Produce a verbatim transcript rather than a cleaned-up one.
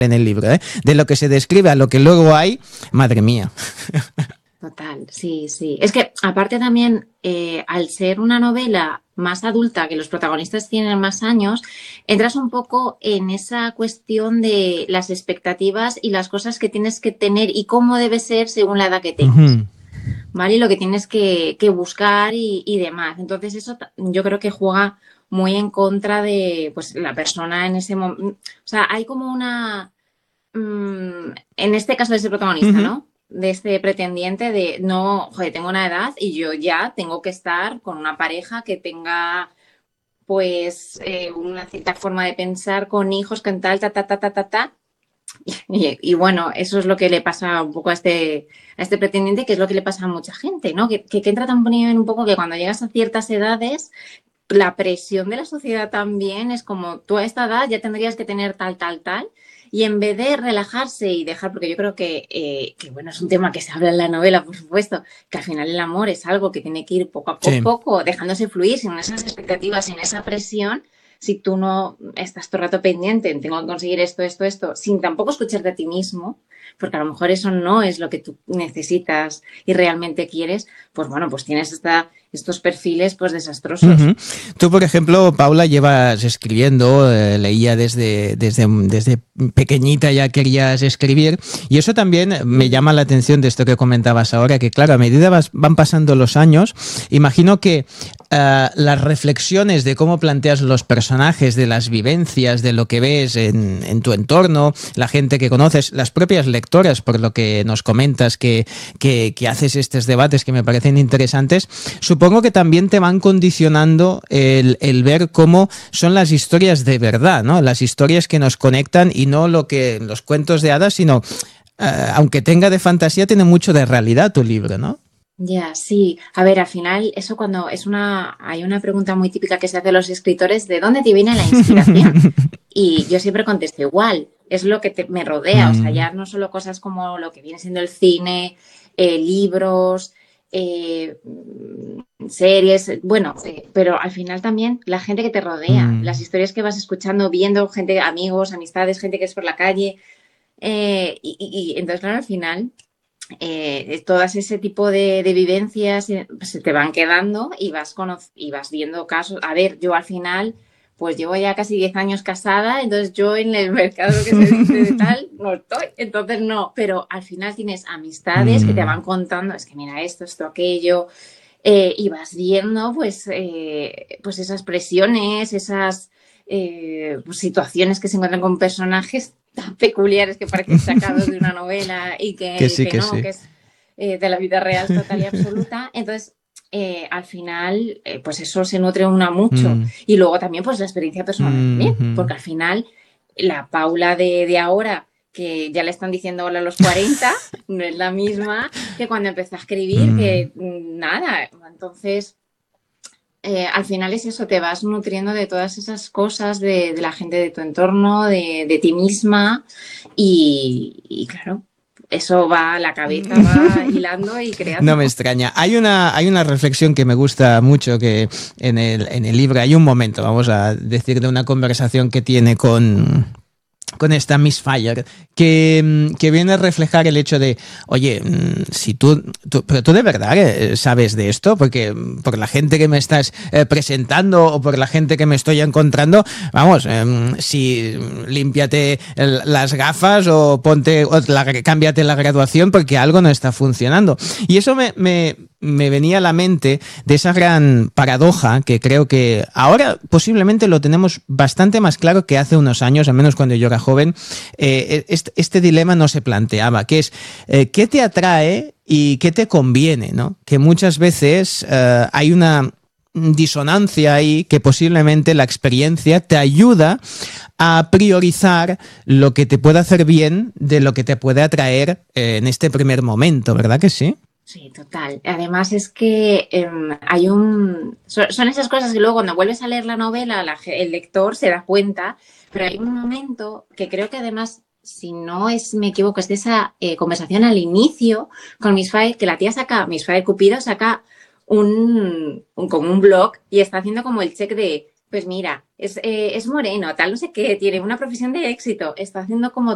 en el libro, ¿eh? De lo que se describe a lo que luego hay, madre mía. Total, sí, sí. Es que aparte también, eh, al ser una novela más adulta, que los protagonistas tienen más años, entras un poco en esa cuestión de las expectativas y las cosas que tienes que tener y cómo debe ser según la edad que tengas, Uh-huh. ¿vale? Y lo que tienes que, que buscar y, y demás. Entonces eso yo creo que juega muy en contra de pues la persona en ese momento. O sea, hay como una... Mmm, en este caso de ese protagonista, Uh-huh. ¿no? De este pretendiente de, no, joder, tengo una edad y yo ya tengo que estar con una pareja que tenga, pues, eh, una cierta forma de pensar, con hijos, con tal, ta, ta, ta, ta, ta, ta. Y, y, bueno, eso es lo que le pasa un poco a este, a este pretendiente, que es lo que le pasa a mucha gente, ¿no? Que, que, que entra también un poco que cuando llegas a ciertas edades, la presión de la sociedad también es como tú a esta edad ya tendrías que tener tal, tal, tal. Y en vez de relajarse y dejar, porque yo creo que, eh, que, bueno, es un tema que se habla en la novela, por supuesto, que al final el amor es algo que tiene que ir poco a Sí. poco, dejándose fluir, sin esas expectativas, sin esa presión. Si tú no estás todo el rato pendiente en tengo que conseguir esto, esto, esto, sin tampoco escucharte a ti mismo, porque a lo mejor eso no es lo que tú necesitas y realmente quieres, pues bueno, pues tienes esta, estos perfiles pues desastrosos. Uh-huh. Tú, por ejemplo, Paula, llevas escribiendo, eh, leía desde, desde, desde pequeñita ya querías escribir, y eso también me llama la atención de esto que comentabas ahora, que claro, a medida vas, van pasando los años, imagino que uh, las reflexiones de cómo planteas los personajes, de las vivencias, de lo que ves en, en tu entorno, la gente que conoces, las propias lectoras, por lo que nos comentas que, que, que haces estos debates que me parecen interesantes, supongo que también te van condicionando el, el ver cómo son las historias de verdad, ¿no? Las historias que nos conectan y no lo que los cuentos de hadas, sino, uh, aunque tenga de fantasía, tiene mucho de realidad tu libro, ¿no? Ya, sí. A ver, al final, eso cuando es una, hay una pregunta muy típica que se hace a los escritores, ¿de dónde te viene la inspiración? Y yo siempre contesto igual, es lo que te, me rodea, o sea, Mm. ya no solo cosas como lo que viene siendo el cine, eh, libros, eh, series, bueno, eh, pero al final también la gente que te rodea, Mm. las historias que vas escuchando, viendo, gente, amigos, amistades, gente que es por la calle, eh, y, y, y entonces, claro, al final eh, todas ese tipo de, de vivencias pues, se te van quedando y vas, y vas viendo casos. A ver, yo al final, pues llevo ya casi diez años casada, entonces yo en el mercado que se dice de tal, no estoy, entonces no, pero al final tienes amistades que te Mm. van contando, es que mira esto, esto, aquello, eh, y vas viendo pues, eh, pues esas presiones, esas eh, pues, situaciones que se encuentran con personajes tan peculiares que parecen sacados de una novela y Que que, sí, que que no, sí. que es eh, de la vida real total y absoluta. Entonces, eh, al final, eh, pues eso se nutre una mucho. Mm. Y luego también, pues la experiencia personal también, Mm-hmm. porque al final, la Paula de, de ahora, que ya le están diciendo hola a los cuarenta, no es la misma que cuando empecé a escribir, Mm. que nada. Entonces, eh, al final es eso, te vas nutriendo de todas esas cosas, de, de la gente de tu entorno, de, de ti misma y, y, claro, eso va, la cabeza va hilando y No me creando. extraña. Hay una, hay una reflexión que me gusta mucho que en el, en el libro hay un momento, vamos a decir, de una conversación que tiene con, con esta Miss Fire, que, que viene a reflejar el hecho de, oye, si tú, tú, pero tú de verdad sabes de esto, porque por la gente que me estás eh, presentando o por la gente que me estoy encontrando, vamos, eh, si límpiate el, las gafas o ponte, o la, cámbiate la graduación porque algo no está funcionando. Y eso me, me, me venía a la mente de esa gran paradoja que creo que ahora posiblemente lo tenemos bastante más claro que hace unos años, al menos cuando yo era joven, eh, este, este dilema no se planteaba, que es eh, ¿qué te atrae y qué te conviene? ¿No? Que muchas veces eh, hay una disonancia ahí que posiblemente la experiencia te ayuda a priorizar lo que te puede hacer bien de lo que te puede atraer eh, en este primer momento, ¿verdad que sí? Sí, total. Además es que eh, hay un... Son esas cosas que luego cuando vuelves a leer la novela la, el lector se da cuenta, pero hay un momento que creo que además, si no es, me equivoco, es de esa eh, conversación al inicio con Miss Fire, que la tía saca, Miss Fire Cupido saca un, un, como un blog y está haciendo como el check de, pues mira, es, eh, es moreno, tal, no sé qué, tiene una profesión de éxito, está haciendo como